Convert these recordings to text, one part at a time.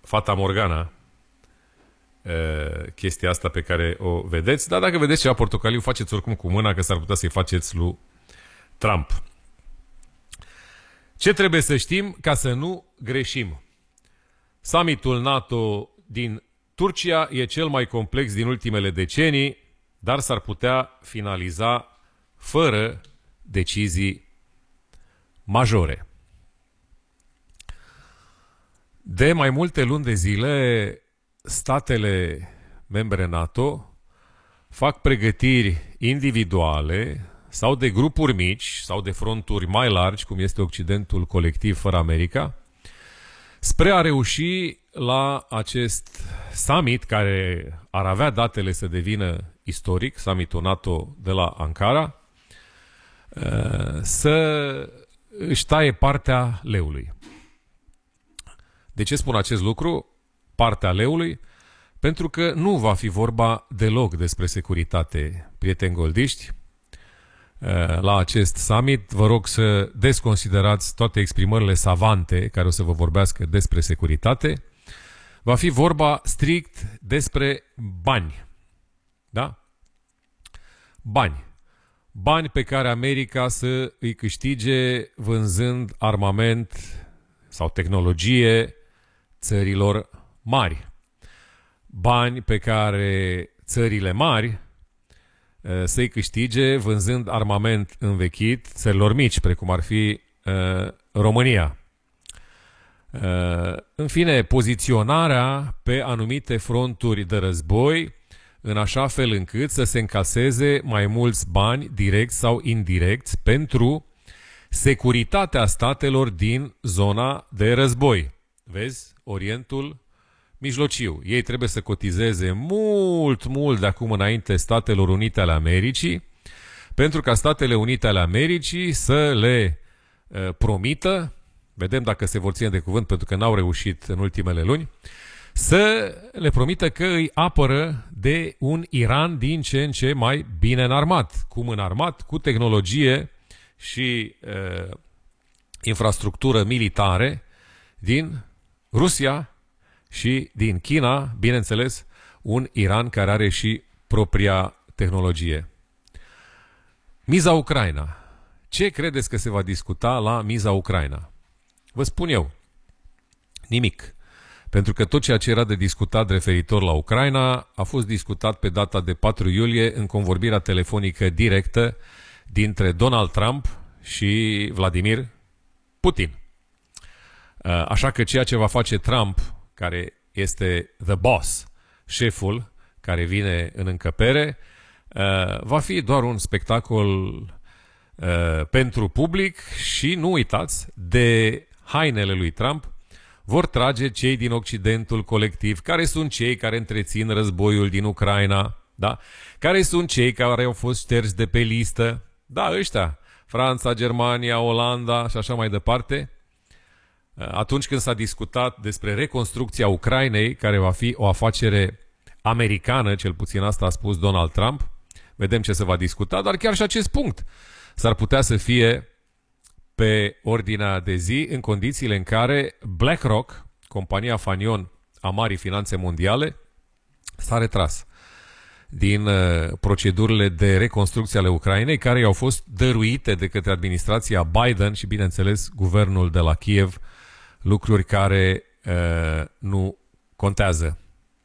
Fata Morgana, chestia asta pe care o vedeți, dar dacă vedeți ceva portocaliu, faceți oricum cu mâna, că s-ar putea să-i faceți lui Trump. Ce trebuie să știm ca să nu greșim? Summitul NATO din Turcia e cel mai complex din ultimele decenii, dar s-ar putea finaliza fără decizii majore. De mai multe luni de zile, statele membre NATO fac pregătiri individuale sau de grupuri mici sau de fronturi mai largi, cum este Occidentul colectiv fără America, spre a reuși la acest summit care ar avea datele să devină istoric, summitul NATO de la Ankara, să își taie partea leului. De ce spun acest lucru? Partea leului? Pentru că nu va fi vorba deloc despre securitate, prieteni goldiști. La acest summit vă rog să desconsiderați toate exprimările savante care o să vă vorbească despre securitate. Va fi vorba strict despre bani. Da? Bani. Bani pe care America să îi câștige vânzând armament sau tehnologie țărilor mari. Bani pe care țările mari să-i câștige vânzând armament învechit țărilor mici, precum ar fi România. În fine, poziționarea pe anumite fronturi de război în așa fel încât să se încaseze mai mulți bani, direct sau indirect, pentru securitatea statelor din zona de război. Vezi? Orientul Mijlociu. Ei trebuie să cotizeze mult de acum înainte Statelor Unite ale Americii, pentru ca Statele Unite ale Americii să le promită, vedem dacă se vor ține de cuvânt, pentru că n-au reușit în ultimele luni, să le promită că îi apără de un Iran din ce în ce mai bine înarmat. Cum înarmat? Cu tehnologie și infrastructură militare din Rusia și din China, bineînțeles, un Iran care are și propria tehnologie. Miza Ucraina. Ce credeți că se va discuta la miza Ucraina? Vă spun eu, nimic. Pentru că tot ceea ce era de discutat referitor la Ucraina a fost discutat pe data de 4 iulie în convorbirea telefonică directă dintre Donald Trump și Vladimir Putin. Așa că ceea ce va face Trump, care este the boss, șeful care vine în încăpere, va fi doar un spectacol pentru public și nu uitați, de hainele lui Trump vor trage cei din Occidentul colectiv, care sunt cei care întrețin războiul din Ucraina, da? Care sunt cei care au fost șterși de pe listă, da, ăștia, Franța, Germania, Olanda și așa mai departe. Atunci când s-a discutat despre reconstrucția Ucrainei, care va fi o afacere americană, cel puțin asta a spus Donald Trump, vedem ce se va discuta, dar chiar și acest punct s-ar putea să fie pe ordinea de zi în condițiile în care BlackRock, compania fanion a marii finanțe mondiale, s-a retras din procedurile de reconstrucție ale Ucrainei, care i-au fost dăruite de către administrația Biden și, bineînțeles, guvernul de la Kiev, lucruri care nu contează.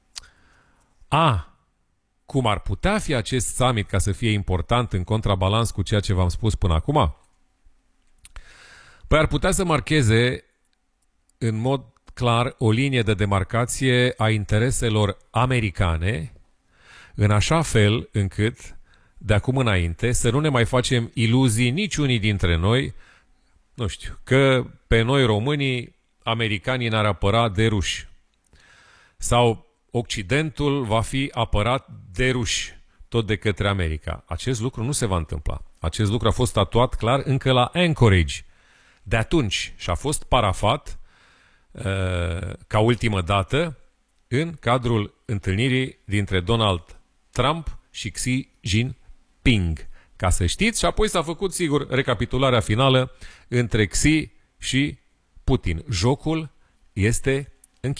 Cum ar putea fi acest summit ca să fie important în contrabalans cu ceea ce v-am spus până acum? Păi ar putea să marcheze în mod clar o linie de demarcație a intereselor americane, în așa fel încât de acum înainte să nu ne mai facem iluzii niciunii dintre noi, nu știu, că pe noi românii americanii ne-ar apăra de ruși sau Occidentul va fi apărat de ruși tot de către America. Acest lucru nu se va întâmpla. Acest lucru a fost statuat clar încă la Anchorage de atunci și a fost parafat ca ultimă dată în cadrul întâlnirii dintre Donald Trump și Xi Jinping. Ca să știți, și apoi s-a făcut, sigur, recapitularea finală între Xi și Putin. Jocul este